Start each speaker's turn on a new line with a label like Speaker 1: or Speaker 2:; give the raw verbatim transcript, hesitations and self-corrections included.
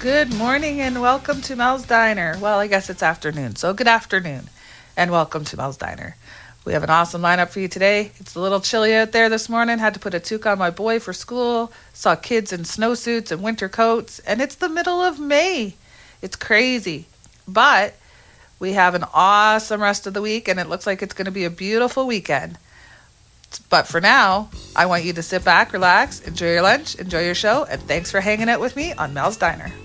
Speaker 1: Good morning and welcome to Mel's Diner. Well, I guess it's afternoon, so good afternoon and welcome to Mel's Diner. We have an awesome lineup for you today. It's a little chilly out there this morning. Had to put a toque on my boy for school. Saw kids in snowsuits and winter coats, and it's the middle of May. It's crazy, but we have an awesome rest of the week, and it looks like it's going to be a beautiful weekend. But for now, I want you to sit back, relax, enjoy your lunch, enjoy your show, and thanks for hanging out with me on Mel's Diner.